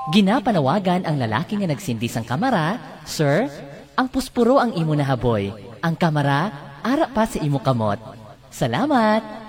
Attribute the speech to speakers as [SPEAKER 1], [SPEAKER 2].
[SPEAKER 1] Ginapanawagan ang lalaki nga nagsindi sang kamara, "Sir, ang puspuro ang imo nahaboy. Ang kamara, ara pa sa imo kamot." Salamat!